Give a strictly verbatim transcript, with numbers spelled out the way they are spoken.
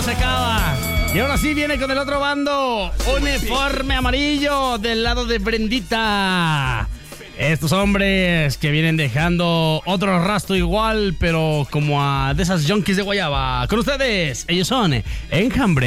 se acaba. Y ahora sí viene con el otro bando. Uniforme amarillo del lado de Brendita. Estos hombres que vienen dejando otro rastro igual, pero como a de esas junkies de guayaba. Con ustedes, ellos son Enjambre.